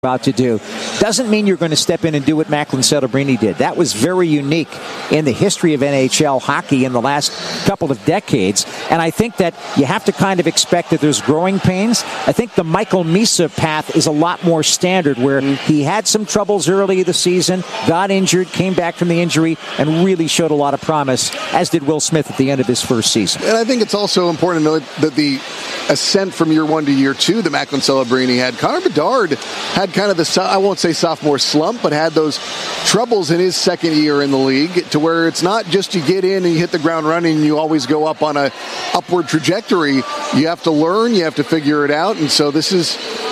about to do doesn't mean you're going to step in and do what Macklin Celebrini did. That was very unique in the history of NHL hockey in the last couple of decades, and I think that you have to kind of expect that there's growing pains. I think the Michael Misa path is a lot more standard, where he had some troubles early in the season, got injured, came back from the injury, and really showed a lot of promise, as did Will Smith at the end of his first season. And I think it's also important to note that the ascent from year one to year two that Macklin Celebrini had, Connor Bedard had kind of the, I won't say sophomore slump, but had those troubles in his second year in the league, to where it's not just you get in and you hit the ground running and you always go up on a upward trajectory. You have to learn, you have to figure it out, and so this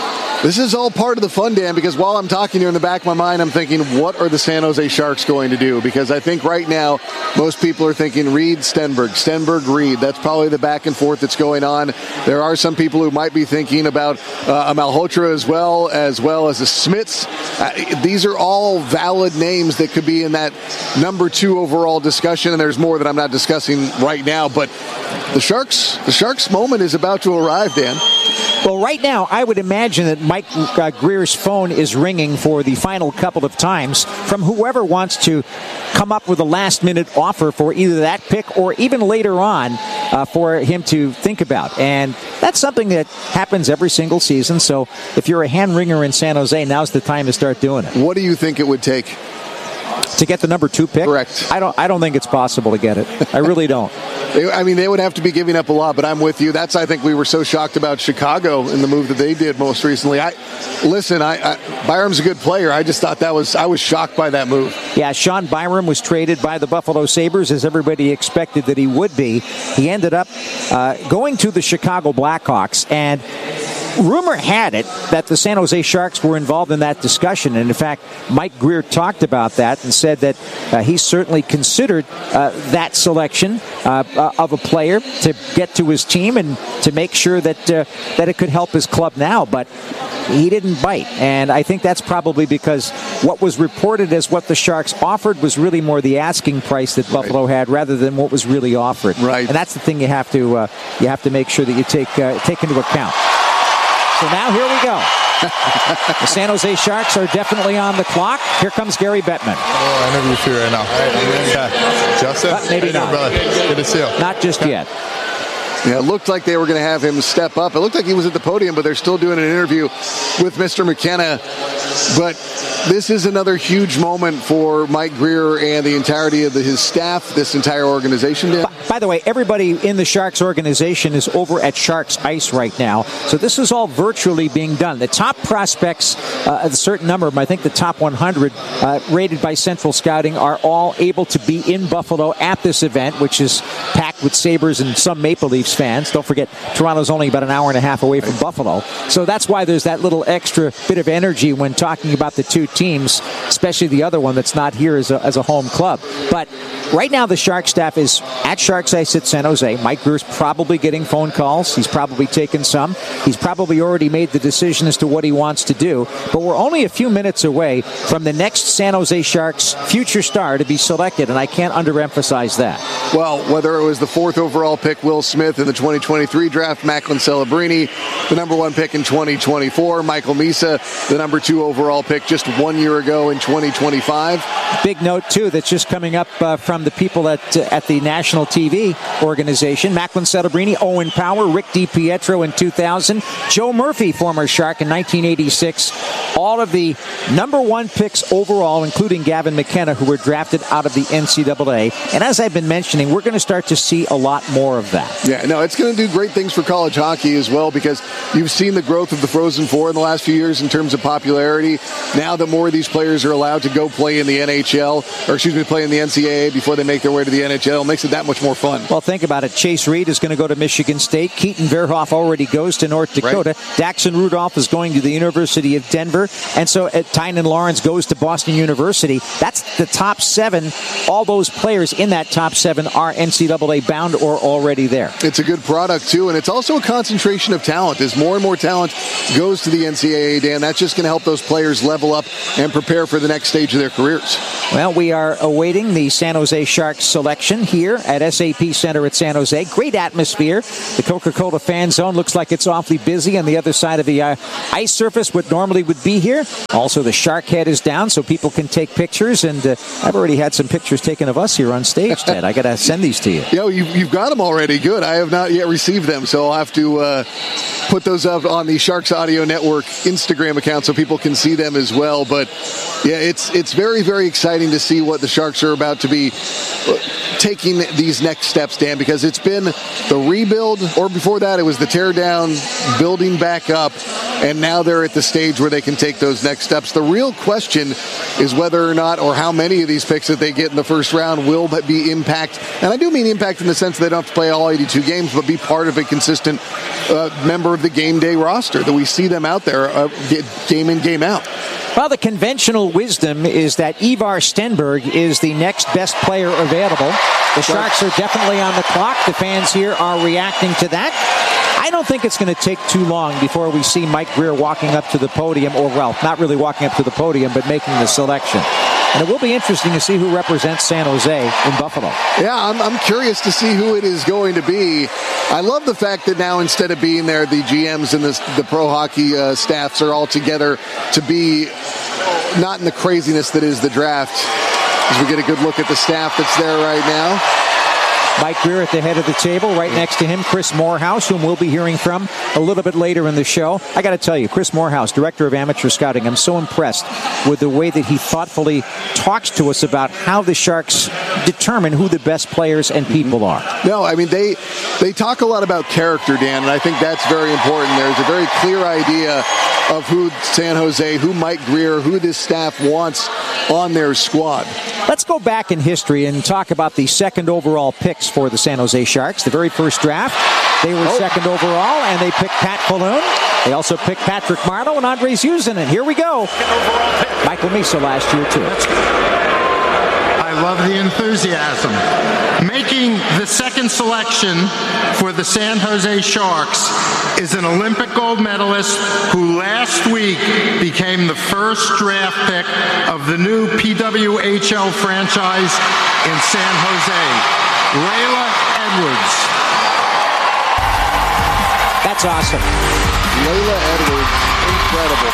is all part of the fun, Dan, because while I'm talking here in the back of my mind, I'm thinking, what are the San Jose Sharks going to do? Because I think right now, most people are thinking Reed, Stenberg, Reed. That's probably the back and forth that's going on. There are some people who might be thinking about Malhotra as well as the Smiths. These are all valid names that could be in that number 2 overall discussion, and there's more that I'm not discussing right now. But the Sharks moment is about to arrive, Dan. Well, right now, I would imagine that Mike Greer's phone is ringing for the final couple of times from whoever wants to come up with a last-minute offer for either that pick or even later on for him to think about. And that's something that happens every single season. So if you're a hand-ringer in San Jose, now's the time to start doing it. What do you think it would take to get the number 2 pick? Correct. I don't think it's possible to get it. I really don't. They would have to be giving up a lot, but I'm with you. I think we were so shocked about Chicago in the move that they did most recently. Byram's a good player. I just thought I was shocked by that move. Yeah, Sean Byram was traded by the Buffalo Sabres, as everybody expected that he would be. He ended up going to the Chicago Blackhawks, and rumor had it that the San Jose Sharks were involved in that discussion. And in fact, Mike Greer talked about that and said that he certainly considered that selection of a player to get to his team and to make sure that it could help his club now. But he didn't bite. And I think that's probably because what was reported as what the Sharks offered was really more the asking price that Buffalo had rather than what was really offered. Right. And that's the thing you have to make sure that you take into account. So now here we go. The San Jose Sharks are definitely on the clock. Here comes Gary Bettman. Oh, interview for you right now. Yeah. Justin? Maybe not. Brother? Good to see you. Not just yet. Yeah, it looked like they were going to have him step up. It looked like he was at the podium, but they're still doing an interview with Mr. McKenna. But this is another huge moment for Mike Greer and the entirety of his staff, this entire organization. By the way, everybody in the Sharks organization is over at Sharks Ice right now. So this is all virtually being done. The top prospects, a certain number of them, I think the top 100 rated by Central Scouting, are all able to be in Buffalo at this event, which is packed with Sabres and some Maple Leafs fans. Don't forget, Toronto's only about an hour and a half away from Buffalo. So that's why there's that little extra bit of energy when talking about the two teams, especially the other one that's not here as a home club. But right now the Sharks staff is at Sharks Ice at San Jose. Mike Greer's probably getting phone calls. He's probably taken some. He's probably already made the decision as to what he wants to do. But we're only a few minutes away from the next San Jose Sharks future star to be selected, and I can't underemphasize that. Well, whether it was the 4th overall pick, Will Smith, in the 2023 draft, Macklin Celebrini, the number 1 pick in 2024, Michael Misa, the number 2 overall pick just 1 year ago in 2025. Big note, too, that's just coming up from the people at the national TV organization. Macklin Celebrini, Owen Power, Rick DiPietro in 2000, Joe Murphy, former Shark, in 1986. All of the number 1 picks overall, including Gavin McKenna, who were drafted out of the NCAA. And as I've been mentioning, we're going to start to see a lot more of that. Yeah, no, it's going to do great things for college hockey as well, because you've seen the growth of the Frozen Four in the last few years in terms of popularity. Now that more of these players are allowed to go play in the NHL, play in the NCAA before they make their way to the NHL, it makes it that much more fun. Well, think about it. Chase Reed is going to go to Michigan State. Keaton Verhoff already goes to North Dakota. Right. Daxon Rudolph is going to the University of Denver. And so Tynan Lawrence goes to Boston University. That's the top 7. All those players in that top 7 are NCAA bound or already there. It's a good product, too, and it's also a concentration of talent. As more and more talent goes to the NCAA, Dan, that's just going to help those players level up and prepare for the next stage of their careers. Well, we are awaiting the San Jose Sharks selection here at SAP Center at San Jose. Great atmosphere. The Coca-Cola fan zone looks like it's awfully busy on the other side of the ice surface. What normally would be see here. Also, the shark head is down so people can take pictures. And I've already had some pictures taken of us here on stage, Ted. I got to send these to you. You've got them already. Good. I have not yet received them, so I'll have to put those up on the Sharks Audio Network Instagram account so people can see them as well. But yeah, it's very, very exciting to see what the Sharks are about to be taking these next steps, Dan, because it's been the rebuild, or before that it was the tear down, building back up, and now they're at the stage where they can take those next steps. The real question is whether or not, or how many of these picks that they get in the first round will be impact. And I do mean impact in the sense that they don't have to play all 82 games, but be part of a consistent member of the game day roster, that we see them out there game in, game out. Well, the conventional wisdom is that Ivar Stenberg is the next best player available. The Sharks are definitely on the clock. The fans here are reacting to that. I don't think it's going to take too long before we see Mike Grier walking up to the podium, or, well, not really walking up to the podium, but making the selection. And it will be interesting to see who represents San Jose in Buffalo. Yeah, I'm curious to see who it is going to be. I love the fact that now, instead of being there, the GMs and the pro hockey staffs are all together to be not in the craziness that is the draft. As we get a good look at the staff that's there right now. Mike Grier at the head of the table. Right next to him, Chris Morehouse, whom we'll be hearing from a little bit later in the show. I got to tell you, Chris Morehouse, Director of Amateur Scouting, I'm so impressed with the way that he thoughtfully talks to us about how the Sharks determine who the best players and people are. No, I mean, they talk a lot about character, Dan, and I think that's very important. There's a very clear idea of who San Jose, who Mike Grier, who this staff wants on their squad. Let's go back in history and talk about the second overall picks for the San Jose Sharks. The very first draft, they were second overall, and they picked Pat Falloon. They also picked Patrick Marleau and Andres Uzdin. Here we go. Michael Misa last year, too. I love the enthusiasm. Making the second selection for the San Jose Sharks is an Olympic gold medalist who last week became the first draft pick of the new PWHL franchise in San Jose, Layla Edwards. That's awesome. Layla Edwards, incredible.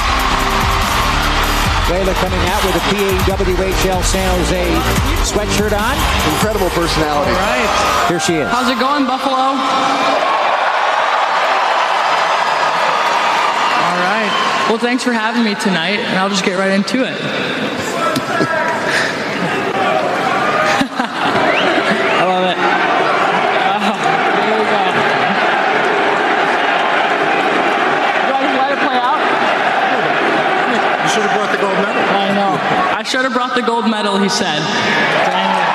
Layla coming out with a PAWHL San Jose sweatshirt on. Incredible personality. All right. Here she is. How's it going, Buffalo? All right. Well, thanks for having me tonight, and I'll just get right into it. I love it. There we go. Do I just let it play out? You should have brought the gold medal. I know. I should have brought the gold medal, he said. Dang it.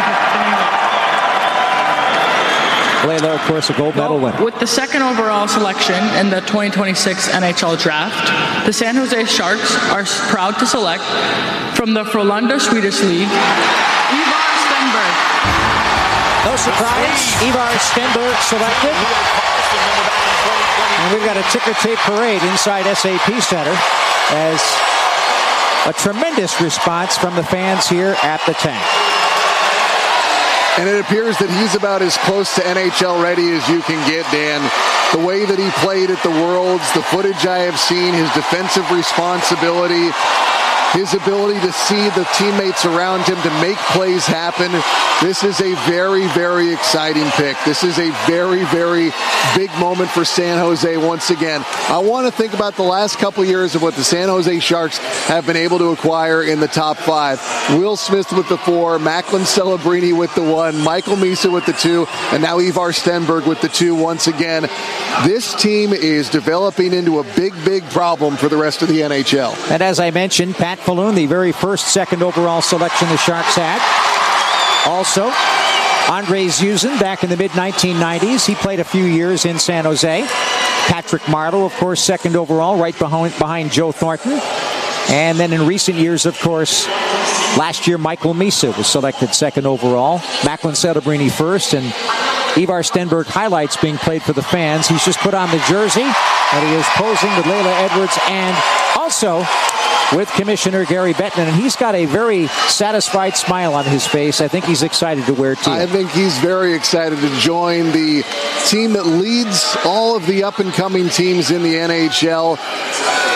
Layla, of course, a gold medal winner. With the second overall selection in the 2026 NHL Draft, the San Jose Sharks are proud to select from the Frölunda Swedish League, Ivar Stenberg. No surprise, Ivar Stenberg selected. And we've got a ticker tape parade inside SAP Center as a tremendous response from the fans here at the tank. And it appears that he's about as close to NHL ready as you can get, Dan. The way that he played at the Worlds, the footage I have seen, his defensive responsibility, his ability to see the teammates around him to make plays happen. This is a very, very exciting pick. This is a very, very big moment for San Jose once again. I want to think about the last couple years of what the San Jose Sharks have been able to acquire in the top five. Will Smith with the 4, Macklin Celebrini with the 1, Michael Misa with the 2, and now Ivar Stenberg with the 2 once again. This team is developing into a big, big problem for the rest of the NHL. And as I mentioned, Pat Falloon, the very first second overall selection the Sharks had. Also, Andres Uzdin back in the mid-1990s. He played a few years in San Jose. Patrick Marleau, of course, second overall, right behind Joe Thornton. And then in recent years, of course, last year, Michael Misa was selected second overall. Macklin Celebrini first, and Ivar Stenberg highlights being played for the fans. He's just put on the jersey, and he is posing with Layla Edwards and also with Commissioner Gary Bettman, and he's got a very satisfied smile on his face. I think he's excited to wear team. I think he's very excited to join the team that leads all of the up-and-coming teams in the NHL.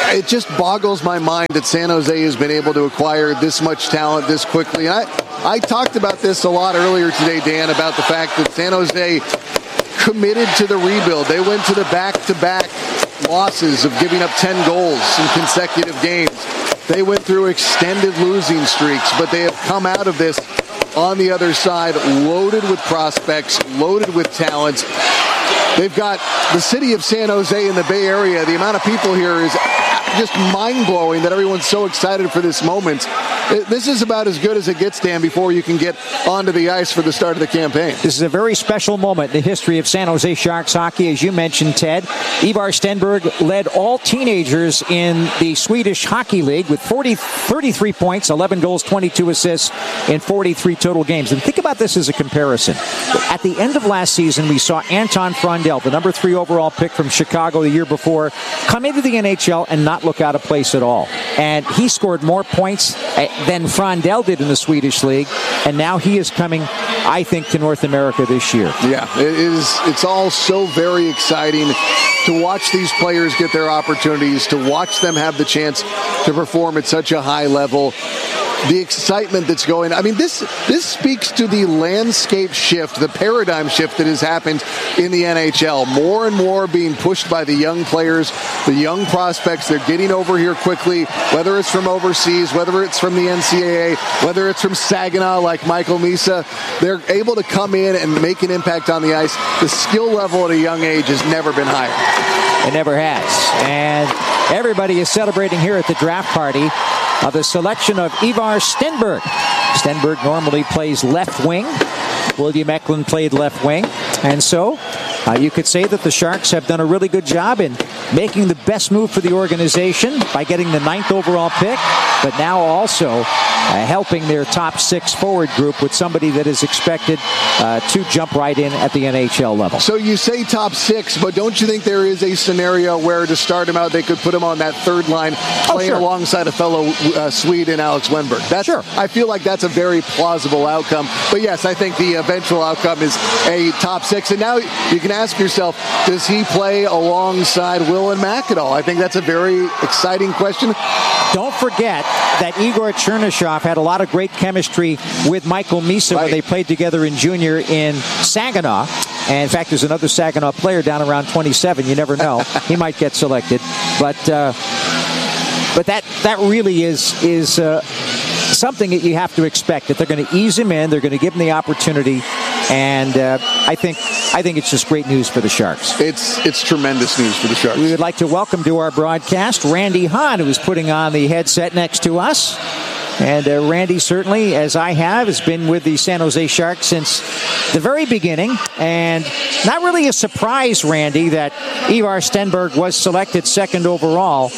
it just boggles my mind that San Jose has been able to acquire this much talent this quickly. And I talked about this a lot earlier today, Dan, about the fact that San Jose committed to the rebuild. They went to the back-to-back losses of giving up 10 goals in consecutive games. They went through extended losing streaks, but they have come out of this on the other side loaded with prospects, loaded with talent. They've got the city of San Jose in the Bay Area. The amount of people here is just mind-blowing that everyone's so excited for this moment. This is about as good as it gets, Dan, before you can get onto the ice for the start of the campaign. This is a very special moment in the history of San Jose Sharks hockey. As you mentioned, Ted, Ivar Stenberg led all teenagers in the Swedish Hockey League with 33 points, 11 goals, 22 assists in 43 total games. And think about this as a comparison. At the end of last season, we saw Anton Frondell, the number 3 overall pick from Chicago the year before, come into the NHL and not look out of place at all. And he scored more points than Frondell did in the Swedish League, and now he is coming, I think, to North America this year. Yeah, it's all so very exciting to watch these players get their opportunities, to watch them have the chance to perform at such a high level. The excitement that's going, I mean, this speaks to the landscape shift, the paradigm shift that has happened in the NHL. More and more being pushed by the young players, the young prospects. They're getting over here quickly, whether it's from overseas, whether it's from the NCAA, whether it's from Saginaw like Michael Misa. They're able to come in and make an impact on the ice. The skill level at a young age has never been higher. It never has. And everybody is celebrating here at the draft party of the selection of Ivar Stenberg. Stenberg normally plays left wing. William Eklund played left wing. And so you could say that the Sharks have done a really good job in making the best move for the organization by getting the 9th overall pick, but now also helping their top 6 forward group with somebody that is expected to jump right in at the NHL level. So you say top 6, but don't you think there is a scenario where to start him out, they could put him on that third line, playing alongside a fellow Swede in Alex Wennberg? Sure. I feel like that's a very plausible outcome. But yes, I think the eventual outcome is a top 6. And now you can ask yourself, does he play alongside Will and Mac-Adal? I think that's a very exciting question. Don't forget that Igor Chernyshov had a lot of great chemistry with Michael Misa when they played together in junior in Saginaw. And in fact, there's another Saginaw player down around 27. You never know. He might get selected. But that really is something that you have to expect, that they're going to ease him in, they're going to give him the opportunity, and I think it's just great news for the Sharks. It's tremendous news for the Sharks. We would like to welcome to our broadcast Randy Hahn, who is putting on the headset next to us. And Randy, certainly, as I have, has been with the San Jose Sharks since the very beginning. And not really a surprise, Randy, that Ivar Stenberg was selected 2nd overall.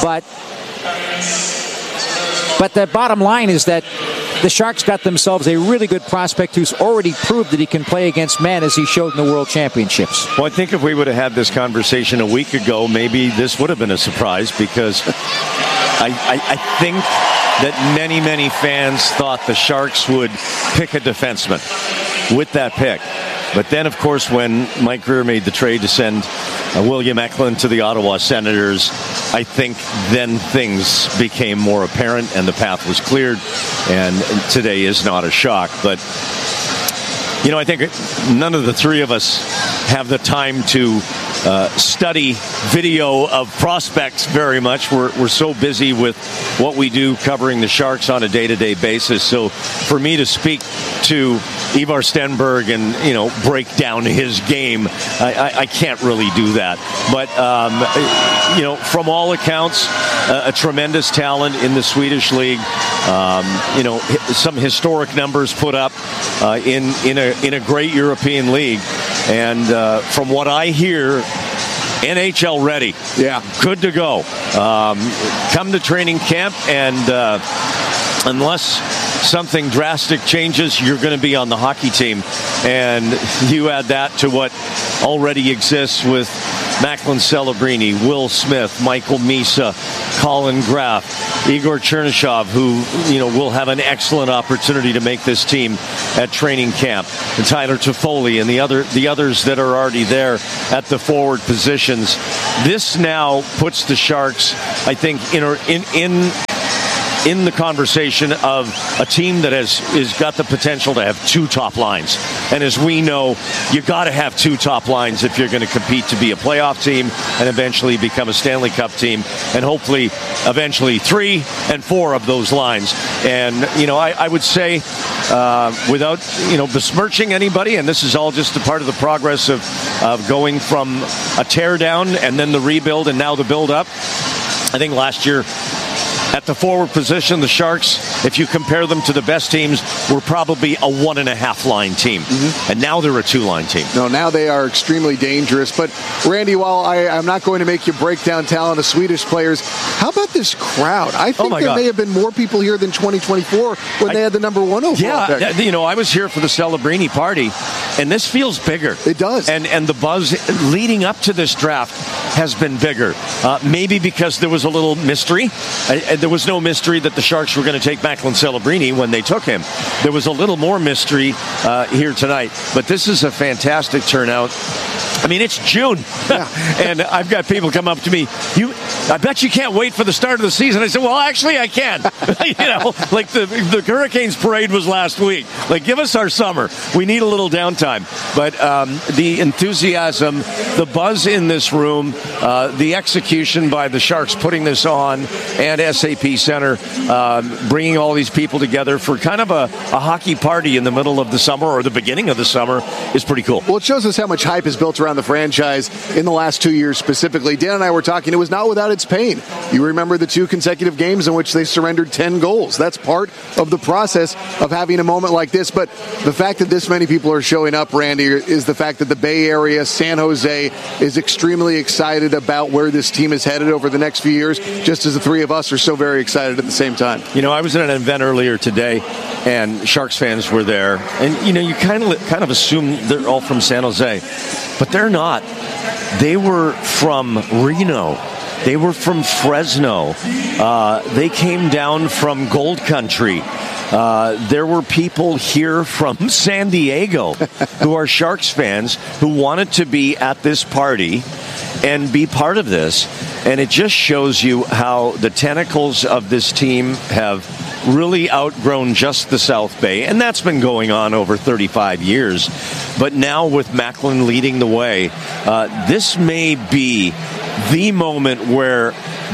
But the bottom line is that the Sharks got themselves a really good prospect who's already proved that he can play against men, as he showed in the World Championships. Well, I think if we would have had this conversation a week ago, maybe this would have been a surprise, because I think that many fans thought the Sharks would pick a defenseman with that pick. But then, of course, when Mike Grier made the trade to send William Eklund to the Ottawa Senators, I think then things became more apparent and the path was cleared. And today is not a shock. But, you know, I think none of the three of us have the time to study video of prospects very much. We're so busy with what we do covering the Sharks on a day-to-day basis. So for me to speak to Ivar Stenberg and, you know, break down his game, I can't really do that. But, you know, from all accounts, a tremendous talent in the Swedish league. You know, some historic numbers put up in a great European league. And from what I hear, NHL ready. Yeah. Good to go. Come to training camp, and unless something drastic changes, you're going to be on the hockey team. And you add that to what already exists with Macklin Celebrini, Will Smith, Michael Misa, Colin Graff, Igor Chernyshov, who will have an excellent opportunity to make this team at training camp, and Tyler Toffoli and the others that are already there at the forward positions. This now puts the Sharks, I think, in the conversation of a team that is got the potential to have two top lines. And as we know, you got to have two top lines if you're going to compete to be a playoff team and eventually become a Stanley Cup team, and hopefully eventually 3 and 4 of those lines. And I would say without besmirching anybody, and this is all just a part of the progress of going from a tear down and then the rebuild and now the build up. I think last year at the forward position, the Sharks, if you compare them to the best teams, were probably a 1.5 line team. Mm-hmm. And now they're a 2-line team. No, now they are extremely dangerous. But, Randy, while I'm not going to make you break down talent of Swedish players, how about this crowd? I think there may have been more people here than 2024 when they had the number 1 overall pick. I was here for the Celebrini party, and this feels bigger. It does. And the buzz leading up to this draft has been bigger. Maybe because there was a little mystery. There was no mystery that the Sharks were going to take Macklin Celebrini when they took him. There was a little more mystery here tonight. But this is a fantastic turnout. I mean, it's June, and I've got people come up to me. I bet you can't wait for the start of the season. I said, well, actually, I can. Like the Hurricanes parade was last week. Like, give us our summer. We need a little downtime. But the enthusiasm, the buzz in this room, the execution by the Sharks putting this on, and SAP Center bringing all these people together for kind of a hockey party in the middle of the summer or the beginning of the summer is pretty cool. Well, it shows us how much hype is built around the franchise in the last 2 years specifically. Dan and I were talking, it was not without its pain. You remember the 2 consecutive games in which they surrendered 10 goals. That's part of the process of having a moment like this. But the fact that this many people are showing up, Randy, is the fact that the Bay Area, San Jose, is extremely excited about where this team is headed over the next few years, just as the three of us are so very excited at the same time. I was at an event earlier today, and Sharks fans were there. And, you kind of assume they're all from San Jose. But they're not. They were from Reno. They were from Fresno. They came down from Gold Country. There were people here from San Diego who are Sharks fans who wanted to be at this party and be part of this. And it just shows you how the tentacles of this team have really outgrown just the South Bay, and that's been going on over 35 years. But now with Macklin leading the way, this may be the moment where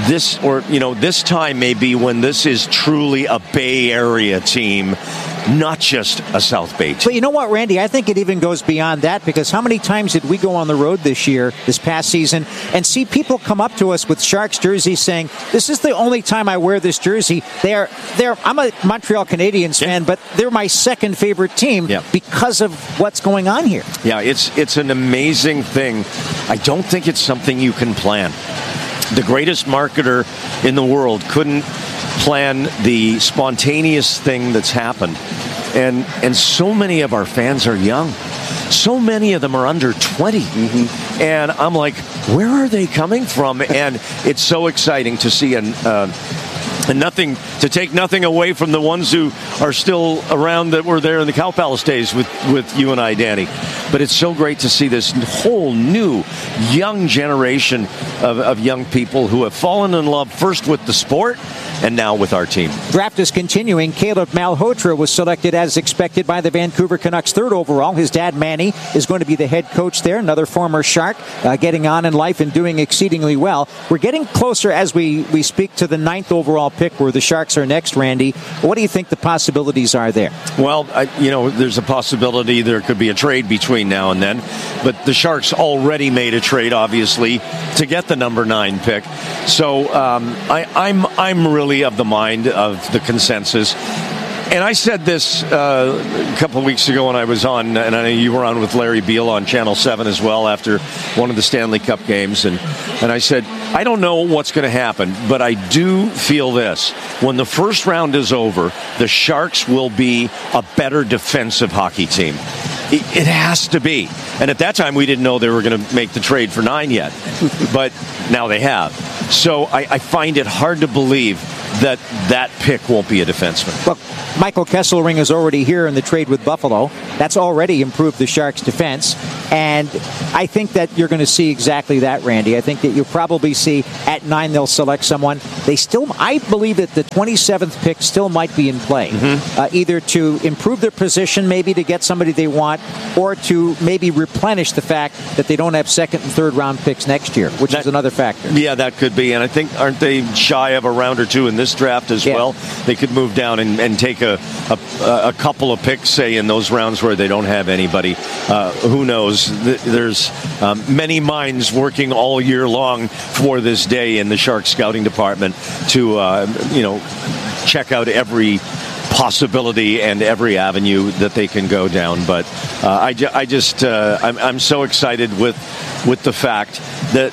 this time may be when this is truly a Bay Area team, not just a South Bay team. But you know what, Randy? I think it even goes beyond that, because how many times did we go on the road this past season, and see people come up to us with Sharks jerseys saying, this is the only time I wear this jersey. I'm a Montreal Canadiens fan, but they're my second favorite team because of what's going on here. Yeah, it's an amazing thing. I don't think it's something you can plan. The greatest marketer in the world couldn't plan the spontaneous thing that's happened. And so many of our fans are young. So many of them are under 20. Mm-hmm. And I'm like, where are they coming from? And it's so exciting to see and nothing to take nothing away from the ones who are still around that were there in the Cow Palace days with you and I, Danny. But it's so great to see this whole new young generation of young people who have fallen in love first with the sport and now with our team. Draft is continuing. Caleb Malhotra was selected as expected by the Vancouver Canucks 3rd overall. His dad, Manny, is going to be the head coach there. Another former Shark, getting on in life and doing exceedingly well. We're getting closer as we speak to the 9th overall pick, where the Sharks are next, Randy. What do you think the possibilities are there? Well, there's a possibility there could be a trade between now and then. But the Sharks already made a trade, obviously, to get the number 9 pick. So I'm really of the mind of the consensus. And I said this a couple of weeks ago when I was on, and I know you were on with Larry Beal on Channel 7 as well after one of the Stanley Cup games. And I said, I don't know what's going to happen, but I do feel this. When the first round is over, the Sharks will be a better defensive hockey team. It has to be. And at that time, we didn't know they were going to make the trade for 9 yet. But now they have. So I find it hard to believe that pick won't be a defenseman. Look, Michael Kesselring is already here in the trade with Buffalo. That's already improved the Sharks' defense. And I think that you're going to see exactly that, Randy. I think that you'll probably see at 9 they'll select someone. I believe that the 27th pick still might be in play, either to improve their position, maybe to get somebody they want, or to maybe replenish the fact that they don't have second and third round picks next year, which is another factor. Yeah, that could be. And I think, aren't they shy of a round or two in this draft as well? They could move down and take a couple of picks, say, in those rounds where they don't have anybody. Who knows? There's many minds working all year long for this day in the Sharks scouting department to, check out every possibility and every avenue that they can go down. But I'm so excited with the fact that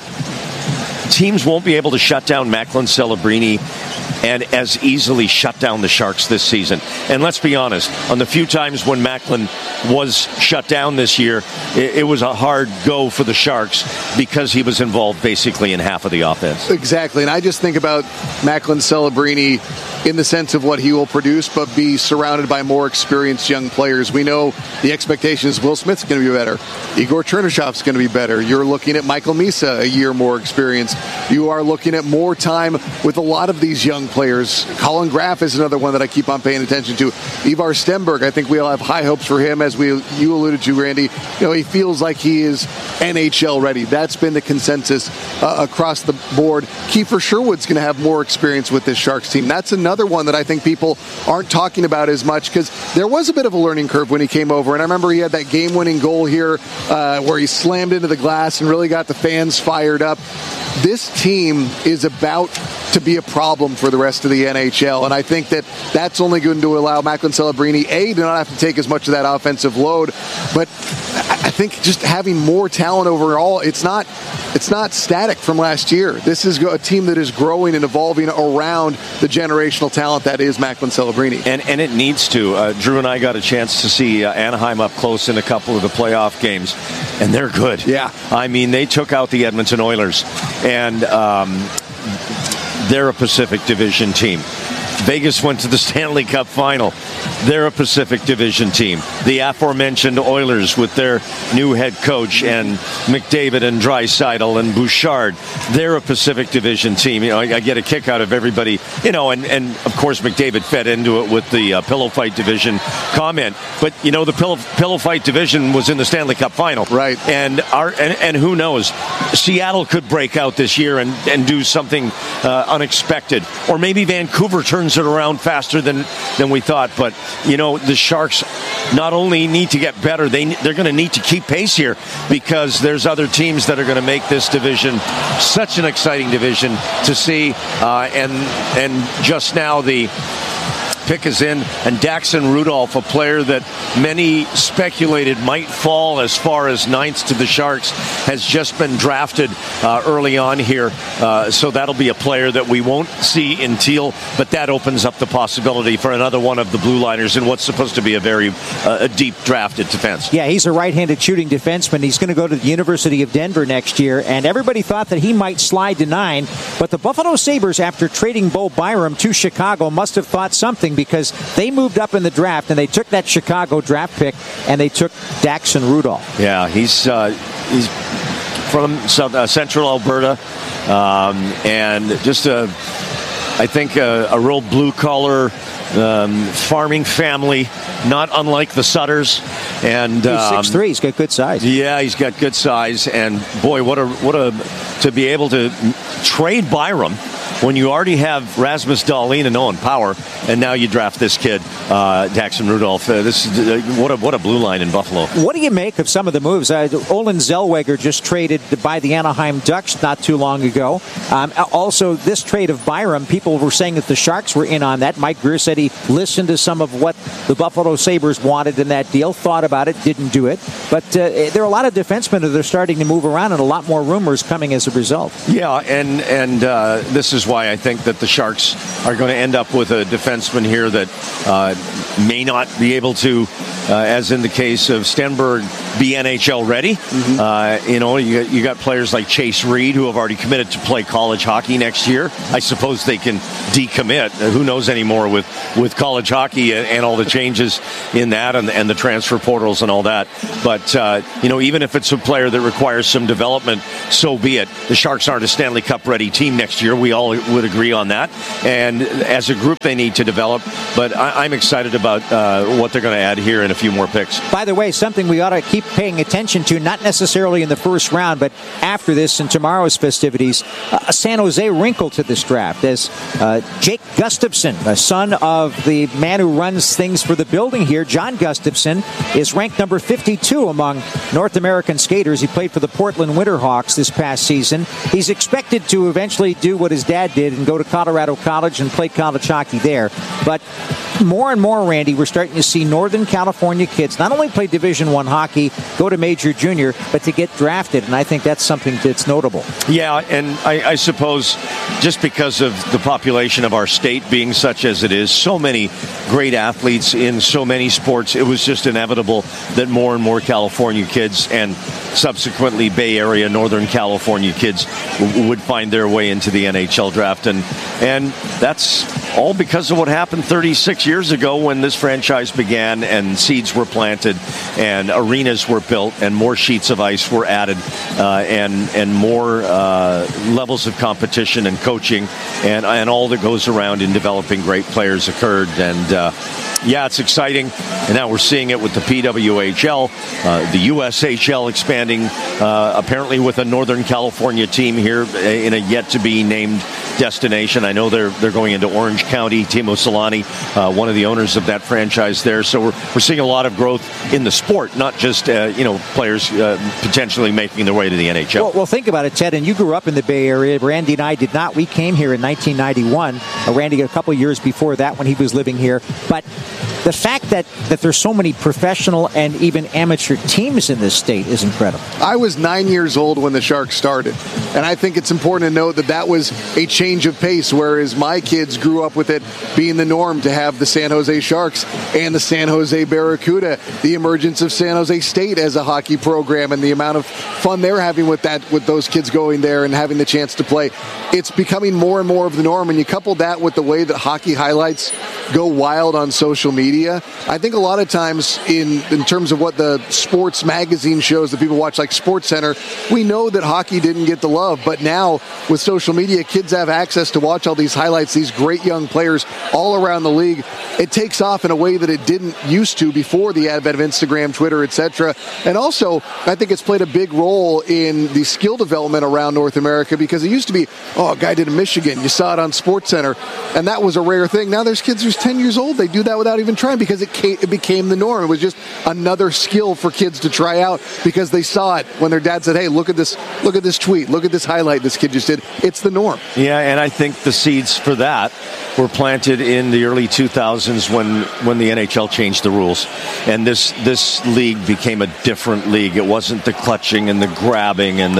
teams won't be able to shut down Macklin Celebrini and as easily shut down the Sharks this season. And let's be honest, on the few times when Macklin was shut down this year, it was a hard go for the Sharks because he was involved basically in half of the offense. Exactly, and I just think about Macklin Celebrini in the sense of what he will produce, but be surrounded by more experienced young players. We know the expectation is Will Smith's going to be better. Igor Chernyshov's going to be better. You're looking at Michael Misa, a year more experienced. You are looking at more time with a lot of these young players. Colin Graff is another one that I keep on paying attention to. Ivar Stenberg, I think we all have high hopes for him, as you alluded to, Randy. He feels like he is NHL ready. That's been the consensus across the board. Kiefer Sherwood's going to have more experience with this Sharks team. That's another one that I think people aren't talking about as much, because there was a bit of a learning curve when he came over. And I remember he had that game-winning goal here where he slammed into the glass and really got the fans fired up. This team is about to be a problem for the rest of the NHL, and I think that that's only going to allow Macklin Celebrini, to not have to take as much of that offensive load, but I think just having more talent overall, it's not static from last year. This is a team that is growing and evolving around the generational talent that is Macklin Celebrini. And it needs to. Drew and I got a chance to see Anaheim up close in a couple of the playoff games, and they're good. Yeah. I mean, they took out the Edmonton Oilers, and they're a Pacific Division team. Vegas went to the Stanley Cup final. They're a Pacific Division team. The aforementioned Oilers with their new head coach and McDavid and Draisaitl and Bouchard, they're a Pacific Division team. I get a kick out of everybody, and of course McDavid fed into it with the pillow fight division comment. But the pillow fight division was in the Stanley Cup final, right? And who knows? Seattle could break out this year and do something unexpected, or maybe Vancouver turns it around faster than we thought. But the Sharks not only need to get better, they're going to need to keep pace here, because there's other teams that are going to make this division such an exciting division to see. And just now the pick is in, and Daxon Rudolph, a player that many speculated might fall as far as ninth to the Sharks, has just been drafted early on here. So that'll be a player that we won't see in Teal, but that opens up the possibility for another one of the blue liners in what's supposed to be a very deep drafted defense. Yeah, he's a right-handed shooting defenseman. He's going to go to the University of Denver next year, and everybody thought that he might slide to 9, but the Buffalo Sabres, after trading Bo Byram to Chicago, must have thought something, because they moved up in the draft and they took that Chicago draft pick and they took Daxon Rudolph. Yeah, he's from Central Alberta, and just I think a real blue-collar farming family, not unlike the Sutters. And he's 6'3", he's got good size. Yeah, he's got good size, and boy, what a to be able to trade Byram when you already have Rasmus Dahlin and Owen Power, and now you draft this kid, Daxon Rudolph. This is what a blue line in Buffalo. What do you make of some of the moves? Olin Zellweger just traded by the Anaheim Ducks not too long ago. Also, this trade of Byram, people were saying that the Sharks were in on that. Mike Grier said he listened to some of what the Buffalo Sabres wanted in that deal, thought about it, didn't do it. But there are a lot of defensemen that are starting to move around, and a lot more rumors coming as a result. Yeah, and this is why why I think that the Sharks are going to end up with a defenseman here that may not be able to, as in the case of Stenberg, be NHL ready. You got players like Chase Reed who have already committed to play college hockey next year. I suppose they can decommit. Who knows anymore with college hockey and all the changes in that and the transfer portals and all that. But, even if it's a player that requires some development, so be it. The Sharks aren't a Stanley Cup ready team next year. We all would agree on that. And as a group, they need to develop. But I'm excited about what they're going to add here in a few more picks. By the way, something we ought to keep paying attention to, not necessarily in the first round, but after this and tomorrow's festivities, a San Jose wrinkle to this draft as Jake Gustafson, the son of the man who runs things for the building here, John Gustafson, is ranked number 52 among North American skaters. He played for the Portland Winterhawks this past season. He's expected to eventually do what his dad did and go to Colorado College and play college hockey there. But more and more, Randy, we're starting to see Northern California kids not only play Division I hockey, go to Major Junior, but to get drafted. And I think that's something that's notable. Yeah, and I suppose just because of the population of our state being such as it is, so many great athletes in so many sports, it was just inevitable that more and more California kids and subsequently Bay Area, Northern California kids would find their way into the NHL draft. And that's all because of what happened 36 years ago when this franchise began and seeds were planted and arenas were built and more sheets of ice were added and more levels of competition and coaching and all that goes around in developing great players occurred. And it's exciting. And now we're seeing it with the PWHL, the USHL expanding, apparently with a Northern California team here in a yet-to-be-named destination. I know they're going into Orange County. Timo Solani, one of the owners of that franchise there. So we're seeing a lot of growth in the sport, not just players potentially making their way to the NHL. Well, think about it, Ted. And you grew up in the Bay Area. Randy and I did not. We came here in 1991. Randy a couple years before that when he was living here. But the fact that there's so many professional and even amateur teams in this state is incredible. I was 9 years old when the Sharks started, and I think it's important to note that was a change of pace, whereas my kids grew up with it being the norm to have the San Jose Sharks and the San Jose Barracuda, the emergence of San Jose State as a hockey program and the amount of fun they're having with those kids going there and having the chance to play. It's becoming more and more of the norm, and you couple that with the way that hockey highlights go wild on social media. I think a lot of times in terms of what the sports magazine shows that people watch, like SportsCenter, we know that hockey didn't get the love, but now with social media, kids have access to watch all these highlights, these great young players all around the league. It takes off in a way that it didn't used to before the advent of Instagram, Twitter, etc. And also, I think it's played a big role in the skill development around North America, because it used to be, a guy did in Michigan, you saw it on SportsCenter, and that was a rare thing. Now there's kids who's 10 years old, they do that without even trying, because it became the norm. It was just another skill for kids to try out because they saw it when their dad said, hey, look at this tweet, look at this highlight this kid just did. It's the norm. Yeah, and I think the seeds for that were planted in the early 2000s when the NHL changed the rules, and this league became a different league. It wasn't the clutching and the grabbing and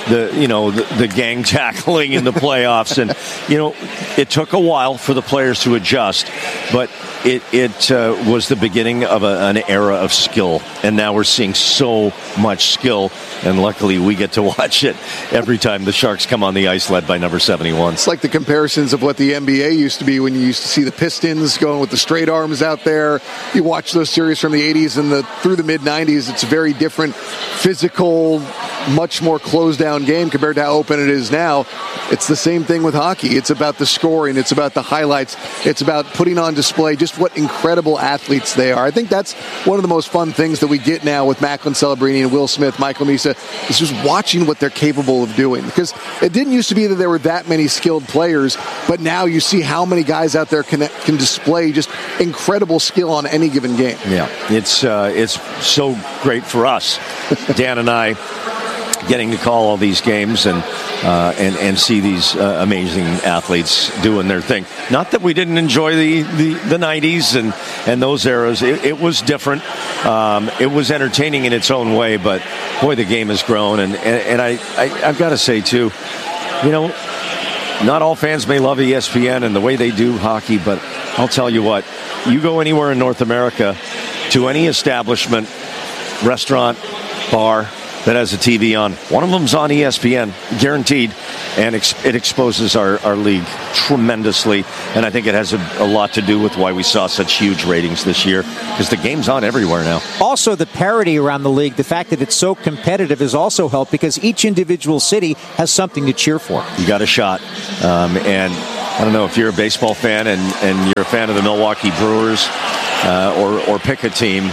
the gang tackling in the playoffs, and it took a while for the players to adjust, but it was the beginning of an era of skill, and now we're seeing so much skill, and luckily we get to watch it every time the Sharks come on the ice led by number 71. It's like the comparisons of what the NBA used to be when you used to see the Pistons going with the straight arms out there. You watch those series from the 80s and through the mid-90s, it's a very different physical, much more closed-down game compared to how open it is now. It's the same thing with hockey. It's about the scoring. It's about the highlights. It's about putting on display just what incredible athletes they are. I think that's one of the most fun things that we get now with Macklin Celebrini and Will Smith, Michael Misa, is just watching what they're capable of doing. Because it didn't used to be that there were that many skilled players, but now you see how many guys out there can display just incredible skill on any given game. Yeah, it's so great for us, Dan and I, getting to call all these games and see these amazing athletes doing their thing. Not that we didn't enjoy the 90s and those eras. It was different. It was entertaining in its own way, but boy, the game has grown. And I've got to say too, not all fans may love ESPN and the way they do hockey, but I'll tell you what, you go anywhere in North America to any establishment, restaurant, bar that has a TV on, one of them's on ESPN, guaranteed, and it exposes our league tremendously, and I think it has a lot to do with why we saw such huge ratings this year, because the game's on everywhere now. Also, the parity around the league, the fact that it's so competitive has also helped, because each individual city has something to cheer for. You got a shot, and I don't know if you're a baseball fan and you're a fan of the Milwaukee Brewers or pick a team.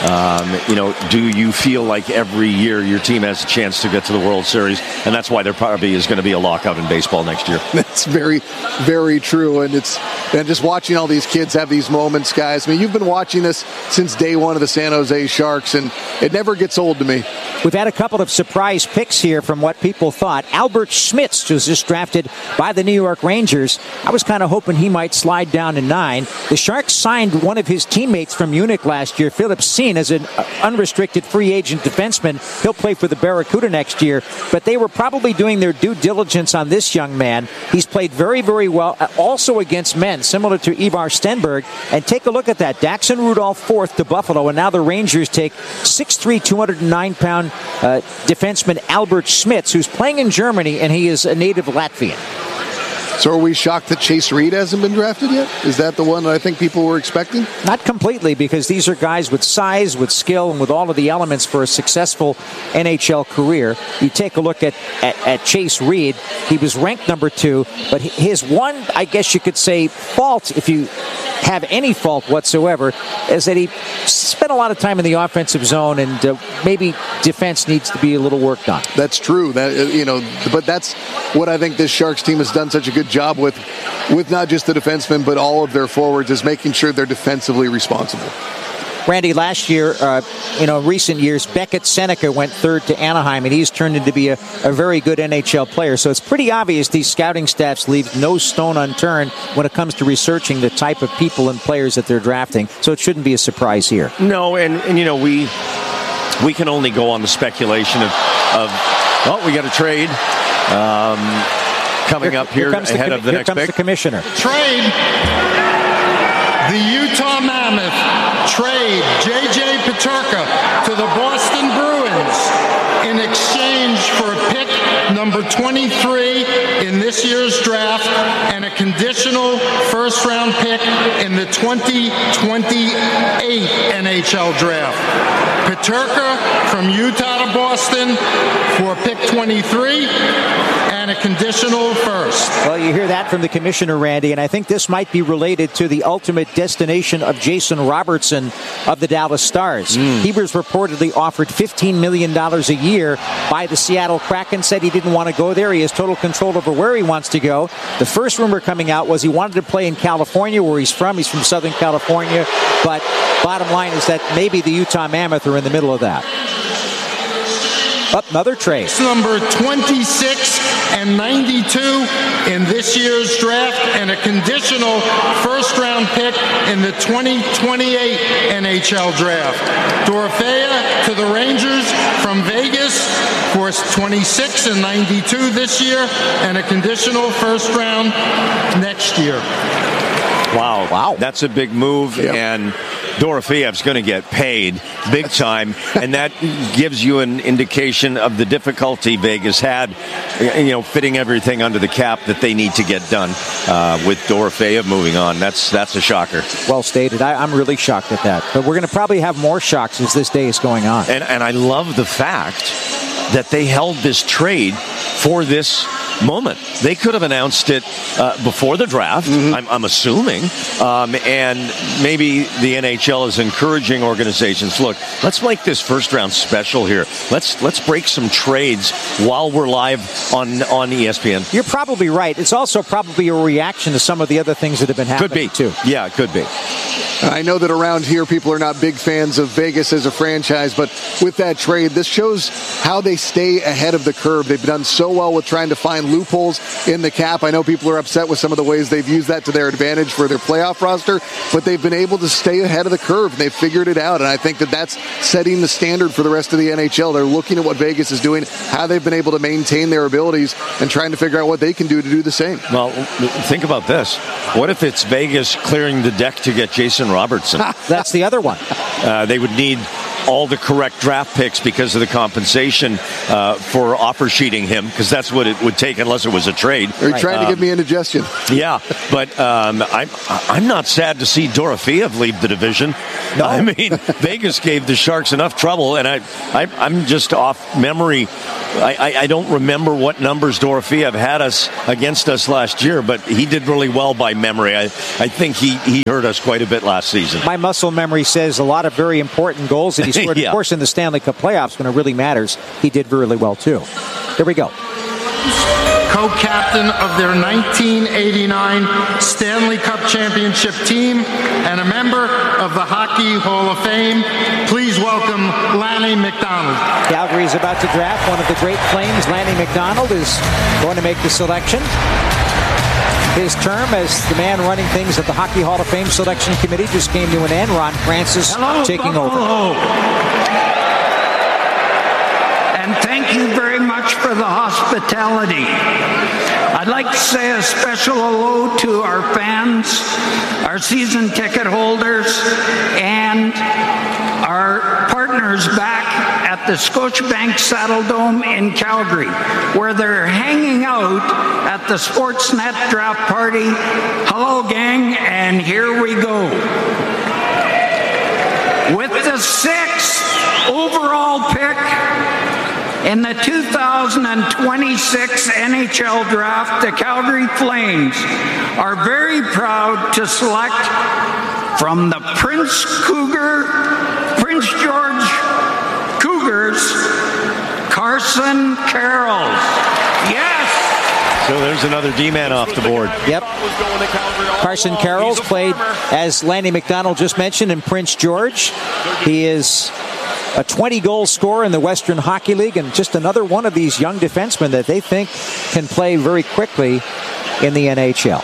Do you feel like every year your team has a chance to get to the World Series? And that's why there probably is going to be a lockout in baseball next year. That's very, very true. And just watching all these kids have these moments, guys. I mean, you've been watching this since day one of the San Jose Sharks, and it never gets old to me. We've had a couple of surprise picks here from what people thought. Albert Schmitz was just drafted by the New York Rangers. I was kind of hoping he might slide down to 9. The Sharks signed one of his teammates from Munich last year, Philip Seen, as an unrestricted free agent defenseman. He'll play for the Barracuda next year, but they were probably doing their due diligence on this young man. He's played very, very well, also against men, similar to Ivar Stenberg. And take a look at that. Daxon Rudolph fourth to Buffalo, and now the Rangers take 6'3", 209-pound defenseman Albert Schmitz, who's playing in Germany, and he is a native Latvian. So are we shocked that Chase Reed hasn't been drafted yet? Is that the one that I think people were expecting? Not completely, because these are guys with size, with skill, and with all of the elements for a successful NHL career. You take a look at Chase Reed. He was ranked number 2, but his one, I guess you could say, fault, if you have any fault whatsoever, is that he spent a lot of time in the offensive zone, and maybe defense needs to be a little worked on. That's true. But that's what I think this Sharks team has done such a good job with not just the defensemen, but all of their forwards, is making sure they're defensively responsible. Randy, last year, recent years, Beckett Seneca went 3rd to Anaheim, and he's turned into be a very good NHL player. So it's pretty obvious these scouting staffs leave no stone unturned when it comes to researching the type of people and players that they're drafting. So it shouldn't be a surprise here. No, and we can only go on the speculation of we got a trade coming up here ahead of the next pick. Here comes the commissioner. Trade. The Utah Mammoth trade J.J. Peterka to the Boston Bruins in exchange for a pick number 23 in this year's draft and a conditional first-round pick in the 2028 NHL draft. Peterka from Utah to Boston for pick 23 and a conditional first. Well, you hear that from the commissioner, Randy, and I think this might be related to the ultimate destination of Jason Robertson of the Dallas Stars. He was reportedly offered $15 million a year by the Seattle Kraken, said he didn't want to go there. He has total control over where he wants to go. The first rumor coming out was he wanted to play in California, where he's from. He's from Southern California, but bottom line is that maybe the Utah Mammoth are in the middle of that. Up another trade. Number 26 and 92 in this year's draft and a conditional first-round pick in the 2028 NHL draft. Dorofeia to the Rangers from Vegas for 26 and 92 this year and a conditional first round next year. Wow. That's a big move, and Dorofeev's going to get paid big time, and that gives you an indication of the difficulty Vegas had, fitting everything under the cap that they need to get done with Dorofeev moving on. That's a shocker. Well stated. I'm really shocked at that, but we're going to probably have more shocks as this day is going on. And I love the fact that they held this trade for this moment. They could have announced it before the draft, I'm assuming, and maybe the NHL is encouraging organizations, look, let's make this first round special here. Let's break some trades while we're live on ESPN. You're probably right. It's also probably a reaction to some of the other things that have been happening. Could be, too. Yeah, it could be. I know that around here people are not big fans of Vegas as a franchise, but with that trade, this shows how they stay ahead of the curve. They've done so well with trying to find loopholes in the cap. I know people are upset with some of the ways they've used that to their advantage for their playoff roster, but they've been able to stay ahead of the curve. They've figured it out, and I think that that's setting the standard for the rest of the NHL. They're looking at what Vegas is doing, how they've been able to maintain their abilities, and trying to figure out what they can do to do the same. Well, think about this. What if it's Vegas clearing the deck to get Jason Robertson? That's the other one. They would need all the correct draft picks because of the compensation for offer sheeting him, because that's what it would take unless it was a trade. Are you trying to give me indigestion? Yeah, but I'm not sad to see Dorofeev leave the division. No. I mean, Vegas gave the Sharks enough trouble, and I'm just off memory. I don't remember what numbers Dorofeev had against us last year, but he did really well by memory. I think he hurt us quite a bit last season. My muscle memory says a lot of very important goals that he scored. Yeah. Of course, in the Stanley Cup playoffs, when it really matters, he did really well, too. Here we go. Co-captain of their 1989 Stanley Cup championship team and a member of the Hockey Hall of Fame, please welcome Lanny McDonald. Calgary is about to draft one of the great Flames. Lanny McDonald is going to make the selection. His term as the man running things at the Hockey Hall of Fame Selection Committee just came to an end. Ron Francis taking over. And thank you very much for the hospitality. I'd like to say a special hello to our fans, our season ticket holders, and our partners back at the Scotiabank Saddledome in Calgary, where they're hanging out at the Sportsnet draft party. Hello, gang, and here we go. With the 6th overall pick in the 2026 NHL Draft, the Calgary Flames are very proud to select from the Prince George Cougars, Carson Carroll. Yes! So there's another D-man off the board. Yep. Carson Carroll's played, as Lanny McDonald just mentioned, in Prince George. He is a 20-goal scorer in the Western Hockey League, and just another one of these young defensemen that they think can play very quickly in the NHL.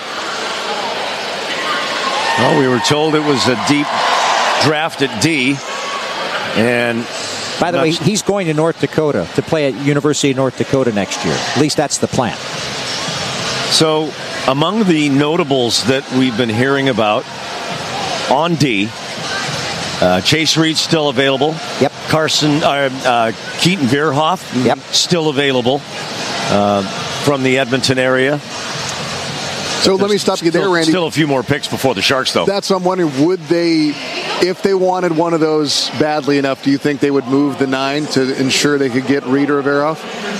Well, we were told it was a deep draft at D. And by the way, he's going to North Dakota to play at University of North Dakota next year. At least that's the plan. So among the notables that we've been hearing about on D, Chase Reed's still available. Yep. Keaton Bierhoff, yep, still available from the Edmonton area. So let me stop you there, Randy. Still a few more picks before the Sharks, though. That's what I'm wondering. Would they, if they wanted one of those badly enough, do you think they would move the 9 to ensure they could get Reed or Bierhoff?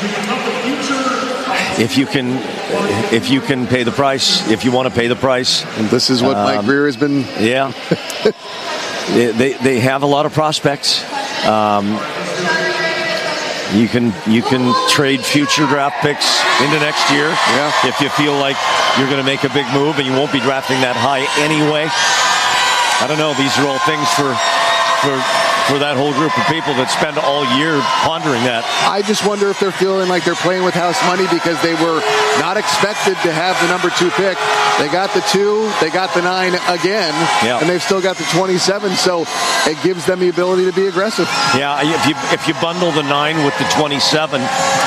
If you can pay the price, if you want to pay the price. And this is what Mike Greer has been. Yeah. They have a lot of prospects. You can trade future draft picks into next year, yeah, if you feel like you're going to make a big move and you won't be drafting that high anyway. I don't know. These are all things for that whole group of people that spend all year pondering that. I just wonder if they're feeling like they're playing with house money because they were not expected to have the number 2 pick. They got the 2, they got the 9 again, yeah, and they've still got the 27, so it gives them the ability to be aggressive. Yeah, if you bundle the 9 with the 27,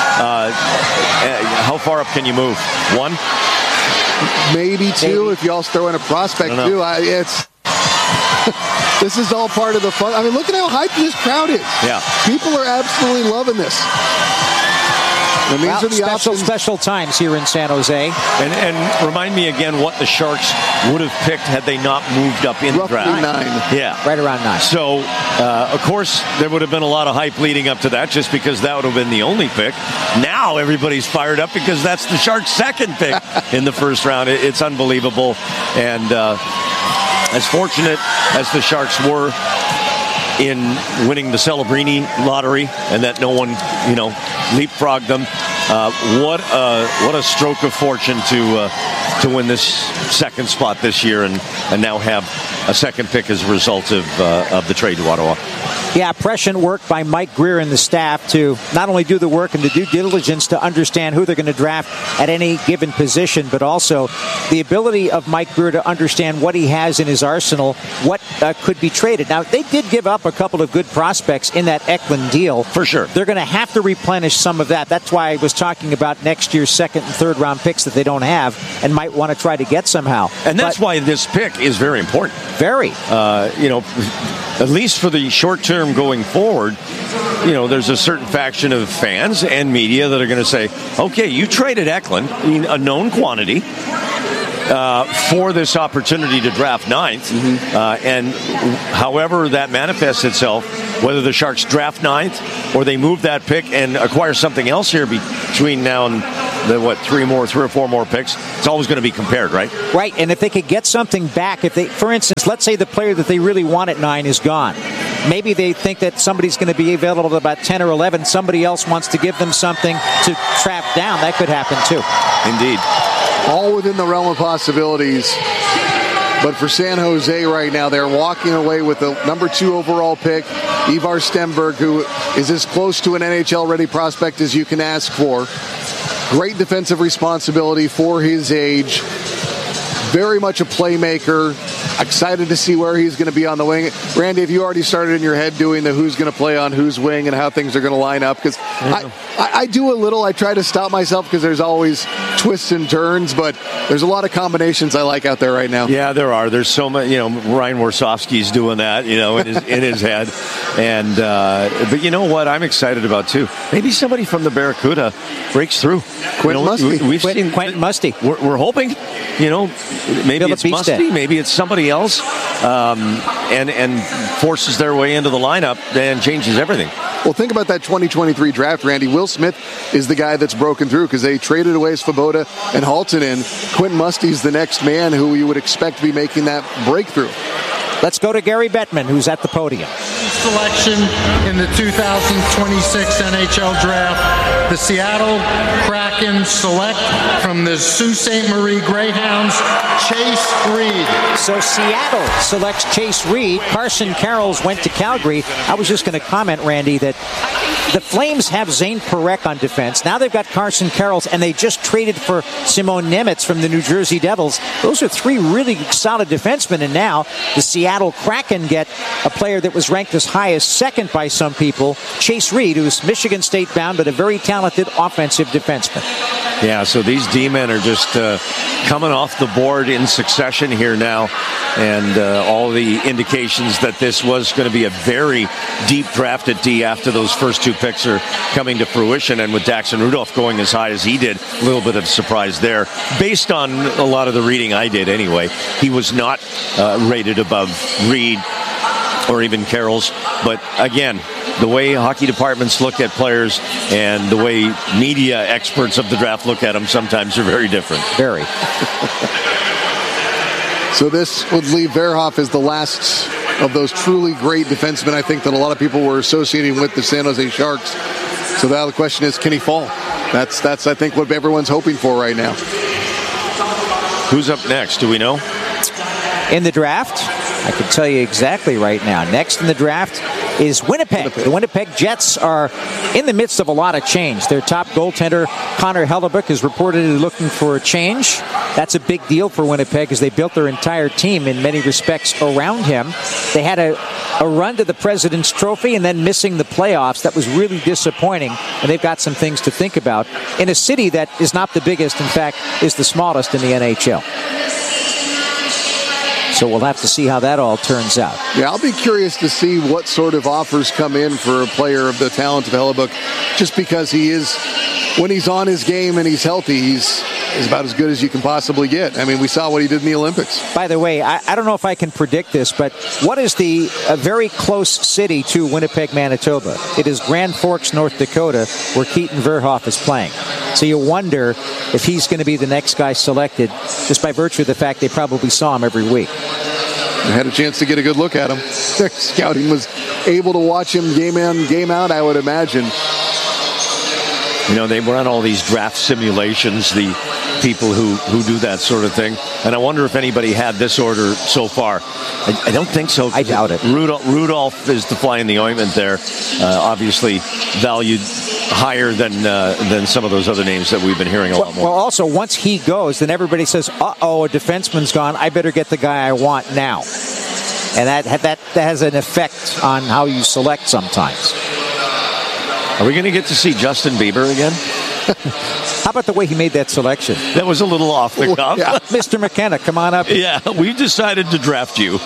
how far up can you move? 1? Maybe 2 if you also throw in a prospect too. This is all part of the fun. I mean, look at how hyped this crowd is. Yeah. People are absolutely loving this. And these are the special times here in San Jose. And remind me again what the Sharks would have picked had they not moved up in the draft. 9. Yeah. Right around 9. So, of course, there would have been a lot of hype leading up to that just because that would have been the only pick. Now everybody's fired up because that's the Sharks' second pick in the first round. It's unbelievable. And as fortunate as the Sharks were in winning the Celebrini lottery and that no one, leapfrogged them, What a stroke of fortune to win this second spot this year and now have a second pick as a result of the trade to Ottawa. Yeah, prescient work by Mike Grier and the staff to not only do the work and the due diligence to understand who they're going to draft at any given position, but also the ability of Mike Grier to understand what he has in his arsenal, what could be traded. Now, they did give up a couple of good prospects in that Eklund deal. For sure. They're going to have to replenish some of that. That's why I was talking about next year's second and third round picks that they don't have and might want to try to get somehow. And that's why this pick is very important. Very. At least for the short term going forward, there's a certain faction of fans and media that are going to say, okay, you traded Eklund, a known quantity, for this opportunity to draft ninth. And however that manifests itself, whether the Sharks draft ninth or they move that pick and acquire something else here between now and the 3 or 4 more picks, it's always going to be compared, right? Right, and if they could get something back, for instance, let's say the player that they really want at 9 is gone. Maybe they think that somebody's going to be available at about 10 or 11. Somebody else wants to give them something to trap down. That could happen too. Indeed. All within the realm of possibilities. But for San Jose right now, they're walking away with the number 2 overall pick, Ivar Stenberg, who is as close to an NHL-ready prospect as you can ask for. Great defensive responsibility for his age. Very much a playmaker. Excited to see where he's going to be on the wing. Randy, have you already started in your head doing the who's going to play on whose wing and how things are going to line up? Because I do a little. I try to stop myself because there's always twists and turns, but there's a lot of combinations I like out there right now. Yeah, there are. There's so much. Ryan Warsofsky's doing that, in his head. And but you know what? I'm excited about too. Maybe somebody from the Barracuda breaks through. Quentin Musty. We've seen Quentin Musty. We're hoping. Maybe Philip it's Musty. Maybe it's somebody else, and forces their way into the lineup and changes everything. Well, think about that 2023 draft, Randy. Will Smith is the guy that's broken through because they traded away Svoboda and Haltonen. Quentin Musty's the next man who you would expect to be making that breakthrough. Let's go to Gary Bettman, who's at the podium. Selection in the 2026 NHL Draft, the Seattle Kraken select from the Sault Ste. Marie Greyhounds, Chase Reed. So Seattle selects Chase Reed. Carson Carrolls went to Calgary. I was just going to comment, Randy, that the Flames have Zane Parekh on defense. Now they've got Carson Carrolls, and they just traded for Simon Nemec from the New Jersey Devils. Those are 3 really solid defensemen, and now the Seattle Kraken get a player that was ranked as high as second by some people, Chase Reed, who's Michigan State bound, but a very talented offensive defenseman. Yeah, so these D-men are just coming off the board in succession here now, and all the indications that this was going to be a very deep draft at D after those first 2 picks are coming to fruition, and with Daxon Rudolph going as high as he did, a little bit of surprise there. Based on a lot of the reading I did anyway, he was not rated above Reed or even Carroll's, but again, the way hockey departments look at players and the way media experts of the draft look at them sometimes are very different. Very. So this would leave Verhoff as the last of those truly great defensemen, I think, that a lot of people were associating with the San Jose Sharks. So now the question is, can he fall? That's I think, what everyone's hoping for right now. Who's up next? Do we know? In the draft, I can tell you exactly right now. Next in the draft is Winnipeg. The Winnipeg Jets are in the midst of a lot of change. Their top goaltender, Connor Hellebuyck, is reportedly looking for a change. That's a big deal for Winnipeg as they built their entire team in many respects around him. They had a run to the President's Trophy and then missing the playoffs. That was really disappointing, and they've got some things to think about in a city that is not the biggest, in fact, is the smallest in the NHL. So we'll have to see how that all turns out. Yeah, I'll be curious to see what sort of offers come in for a player of the talent of Hellebuyck, just because he is, when he's on his game and he's healthy, he's about as good as you can possibly get. I mean, we saw what he did in the Olympics. By the way, I don't know if I can predict this, but what is a very close city to Winnipeg, Manitoba? It is Grand Forks, North Dakota, where Keaton Verhoff is playing. So you wonder if he's going to be the next guy selected, just by virtue of the fact they probably saw him every week. I had a chance to get a good look at him. Their scouting was able to watch him game in, game out, I would imagine. They run all these draft simulations, the people who do that sort of thing. And I wonder if anybody had this order so far. I don't think so. I doubt it. Rudolph is the fly in the ointment there. Obviously valued higher than some of those other names that we've been hearing a lot more. Well, also, once he goes, then everybody says, uh-oh, a defenseman's gone. I better get the guy I want now. And that has an effect on how you select sometimes. Are we going to get to see Justin Bieber again? How about the way he made that selection? That was a little off the cuff. Yeah. Mr. McKenna, come on up. Yeah, we decided to draft you.